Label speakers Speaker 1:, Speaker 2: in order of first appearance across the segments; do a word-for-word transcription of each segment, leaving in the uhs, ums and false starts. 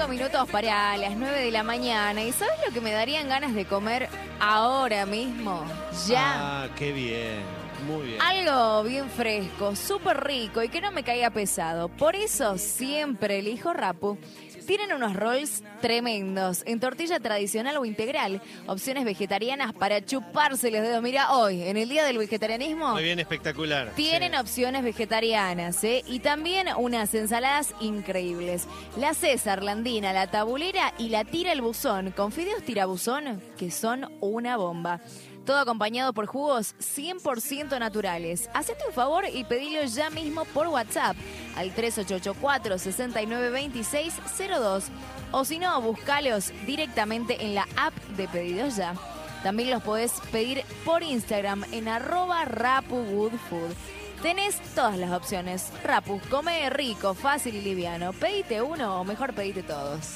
Speaker 1: cinco minutos para las nueve de la mañana. ¿Y sabes lo que me darían ganas de comer ahora mismo? Ya.
Speaker 2: Ah, qué bien. Muy bien.
Speaker 1: Algo bien fresco, súper rico y que no me caiga pesado. Por eso siempre elijo Rappu. Tienen unos rolls tremendos, en tortilla tradicional o integral, opciones vegetarianas para chuparse los dedos. Mira, hoy, en el Día del Vegetarianismo,
Speaker 2: Muy bien, espectacular.
Speaker 1: tienen
Speaker 2: Sí.
Speaker 1: opciones vegetarianas, ¿eh? Y también unas ensaladas increíbles. La César, la Andina, la Tabulera y la Tira el Buzón, con fideos tirabuzón, que son una bomba. Todo acompañado por jugos cien por ciento naturales. Hacete un favor y pedilo ya mismo por WhatsApp al tres ocho ocho cuatro, seis nueve dos seis cero dos. O si no, búscalos directamente en la app de Pedidos Ya. También los podés pedir por Instagram en arroba rapugoodfood. Tenés todas las opciones. Rappu, come rico, fácil y liviano. Pedite uno o mejor pedite todos.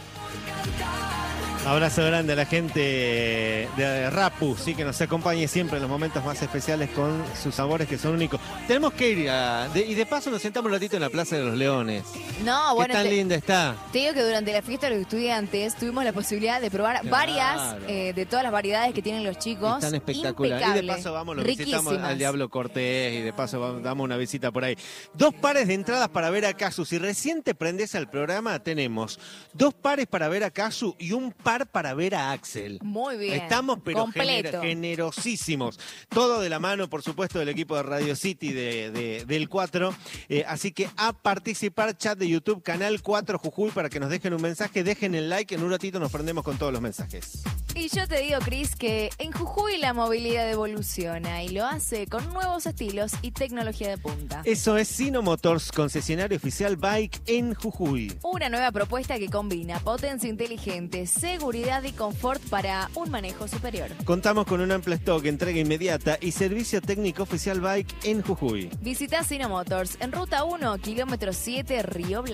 Speaker 2: Abrazo grande a la gente de Rappu, sí, que nos acompañe siempre en los momentos más especiales con sus sabores que son únicos. Tenemos que ir a, de, y de paso nos sentamos un ratito en la Plaza de los Leones.
Speaker 1: No, bueno,
Speaker 2: Qué tan
Speaker 1: te,
Speaker 2: linda está.
Speaker 1: te digo que durante la fiesta de los estudiantes tuvimos la posibilidad de probar
Speaker 2: Claro.
Speaker 1: varias eh, de todas las variedades que tienen los chicos.
Speaker 2: Están espectaculares. Y de
Speaker 1: Impecable.
Speaker 2: paso vamos, lo visitamos
Speaker 1: Riquísimas.
Speaker 2: al Diablo Cortés y de paso vamos, damos una visita por ahí. Dos pares de entradas para ver a Casu. Si recién te prendés al programa, tenemos dos pares para ver a Casu y un par para ver a Axel.
Speaker 1: Muy bien.
Speaker 2: Estamos pero
Speaker 1: completo.
Speaker 2: gener- generosísimos. Todo de la mano, por supuesto, del equipo de Radio City de, de- del cuatro. Eh, así que a participar, chat de YouTube, Canal cuatro Jujuy, para que nos dejen un mensaje. Dejen el like, en un ratito nos prendemos con todos los mensajes.
Speaker 1: Y yo te digo, Cris, que en Jujuy la movilidad evoluciona y lo hace con nuevos estilos y tecnología de punta.
Speaker 2: Eso es Sino Motors, concesionario oficial Bike en Jujuy.
Speaker 1: Una nueva propuesta que combina potencia inteligente, seguridad y confort para un manejo superior.
Speaker 2: Contamos con un amplio stock, entrega inmediata y servicio técnico oficial Bike en Jujuy.
Speaker 1: Visita Sino Motors en Ruta uno, kilómetro siete, Río Blanco.